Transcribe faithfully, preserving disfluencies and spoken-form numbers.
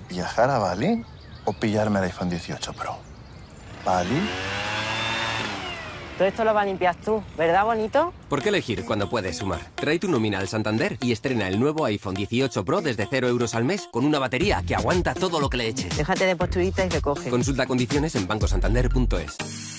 ¿Viajar a Bali o pillarme el iPhone dieciocho Pro? ¿Bali? Todo esto lo vas a limpiar tú, ¿verdad, bonito? ¿Por qué elegir cuando puedes sumar? Trae tu nómina al Santander y estrena el nuevo iPhone dieciocho Pro desde cero euros al mes con una batería que aguanta todo lo que le eches. Déjate de posturita y recoge. Consulta condiciones en banco santander punto es.